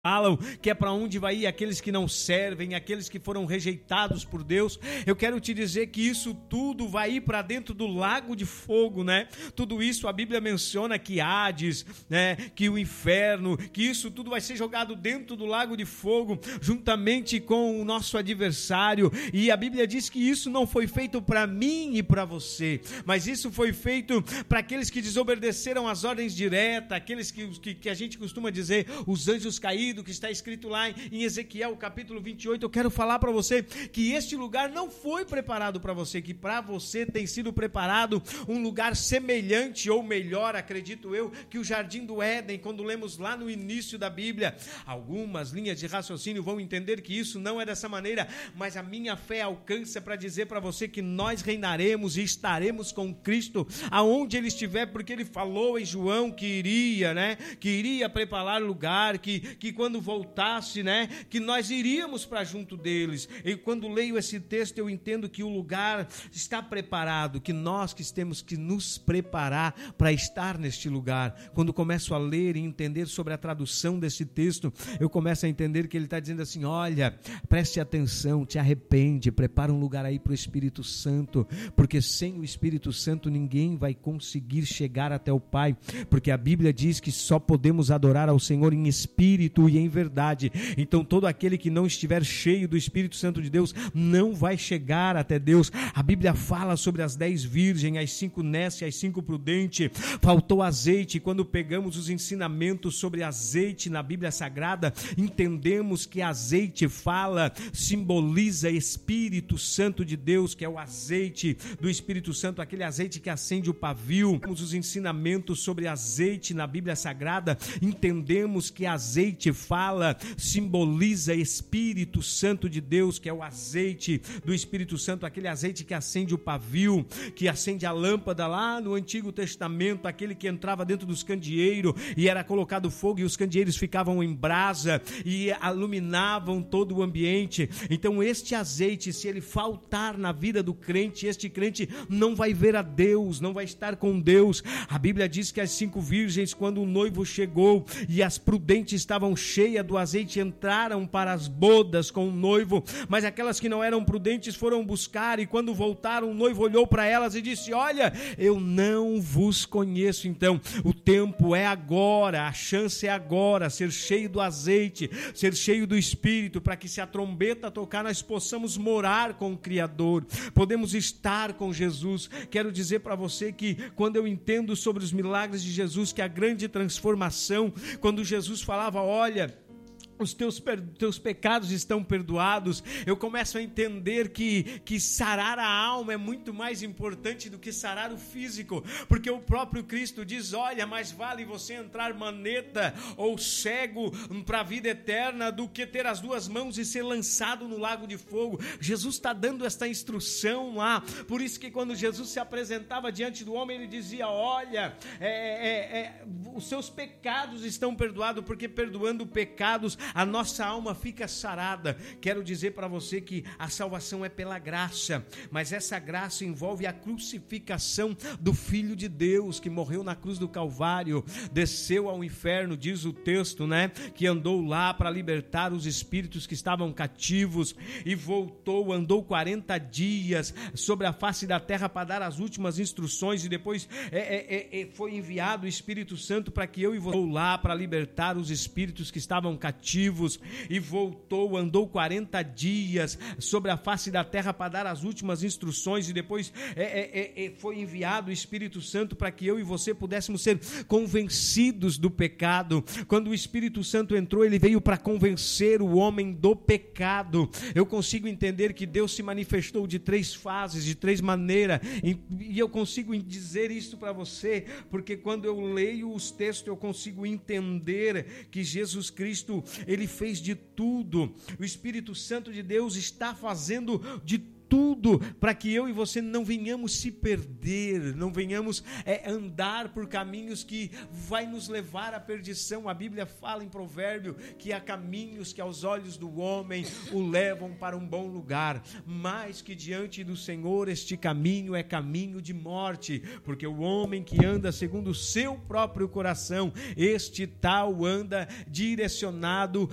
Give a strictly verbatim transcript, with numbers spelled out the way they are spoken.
falam, que é para onde vai ir aqueles que não servem, aqueles que foram rejeitados por Deus. Eu quero te dizer que isso tudo vai ir para dentro do lago de fogo, né? Tudo isso a Bíblia menciona que Hades, né? Que o inferno, que isso tudo vai ser jogado dentro do lago de fogo, juntamente com o nosso adversário. E a Bíblia diz que isso não foi feito para mim e para você, mas isso foi feito para aqueles que desobedeceram às ordens diretas, aqueles que, que, que a gente costuma dizer, os anjos caídos, que está escrito lá em Ezequiel capítulo vinte e oito. Eu quero falar para você que este lugar não foi preparado para você, que para você tem sido preparado um lugar semelhante ou melhor, acredito eu, que o Jardim do Éden. Quando lemos lá no início da Bíblia, algumas linhas de raciocínio vão entender que isso não é dessa maneira, mas a minha fé alcança para dizer para você que nós reinaremos e estaremos com Cristo aonde Ele estiver, porque Ele falou em João que iria, né, que iria preparar lugar, que, que quando voltasse, né, que nós iríamos para junto deles. E quando leio esse texto, eu entendo que o lugar está preparado, que nós que temos que nos preparar para estar neste lugar. Quando começo a ler e entender sobre a tradução desse texto, eu começo a entender que ele está dizendo assim: olha, preste atenção, te arrepende, prepara um lugar aí para o Espírito Santo, porque sem o Espírito Santo ninguém vai conseguir chegar até o Pai, porque a Bíblia diz que só podemos adorar ao Senhor em espírito e em verdade. Então todo aquele que não estiver cheio do Espírito Santo de Deus não vai chegar até Deus. A Bíblia fala sobre as dez virgens, as cinco nécias, as cinco prudentes. Faltou azeite. Quando pegamos os ensinamentos sobre azeite na Bíblia Sagrada, entendemos que azeite fala, simboliza Espírito Santo de Deus, que é o azeite do Espírito Santo, aquele azeite que acende o pavio. Temos os ensinamentos sobre azeite na Bíblia Sagrada, entendemos que azeite fala, simboliza Espírito Santo de Deus, que é o azeite do Espírito Santo, aquele azeite que acende o pavio, que acende a lâmpada lá no Antigo Testamento, aquele que entrava dentro dos candeeiros e era colocado fogo e os candeeiros ficavam em brasa e iluminavam todo o ambiente. Então este azeite, se ele faltar na vida do crente, este crente não vai ver a Deus, não vai estar com Deus. A Bíblia diz que as cinco virgens, quando o noivo chegou e as prudentes estavam cheias do azeite, entraram para as bodas com o noivo, mas aquelas que não eram prudentes foram buscar, e quando voltaram, o noivo olhou para elas e disse: olha, eu não vos conheço. Então o tempo é agora, a chance é agora, ser cheio do azeite, ser cheio do Espírito, para que se a trombeta tocar, nós possamos morar com o Criador, podemos estar com Jesus. Quero dizer para você que quando eu entendo sobre os milagres de Jesus, que a grande transformação, quando Jesus falava: olha, os teus, teus pecados estão perdoados, eu começo a entender que, que sarar a alma é muito mais importante do que sarar o físico, porque o próprio Cristo diz: olha, mais vale você entrar maneta ou cego para a vida eterna do que ter as duas mãos e ser lançado no lago de fogo. Jesus está dando esta instrução lá. Por isso que quando Jesus se apresentava diante do homem, ele dizia: olha, é, é, é, os seus pecados estão perdoados, porque perdoando pecados a nossa alma fica sarada. Quero dizer para você que a salvação é pela graça, mas essa graça envolve a crucificação do Filho de Deus, que morreu na cruz do Calvário, desceu ao inferno, diz o texto, né, que andou lá para libertar os espíritos que estavam cativos e voltou, andou quarenta dias sobre a face da terra para dar as últimas instruções, e depois é, é, é, foi enviado o Espírito Santo para que eu e você vou lá para libertar os espíritos que estavam cativos, e voltou, andou quarenta dias sobre a face da terra para dar as últimas instruções, e depois é, é, é, foi enviado o Espírito Santo para que eu e você pudéssemos ser convencidos do pecado. Quando o Espírito Santo entrou, ele veio para convencer o homem do pecado. Eu consigo entender que Deus se manifestou de três fases, de três maneiras, e, e eu consigo dizer isso para você, porque quando eu leio os textos, eu consigo entender que Jesus Cristo, ele fez de tudo. O Espírito Santo de Deus está fazendo de tudo para que eu e você não venhamos se perder, não venhamos é, andar por caminhos que vai nos levar à perdição. A Bíblia fala em provérbio que há caminhos que aos olhos do homem o levam para um bom lugar, mas que diante do Senhor este caminho é caminho de morte, porque o homem que anda segundo o seu próprio coração, este tal anda direcionado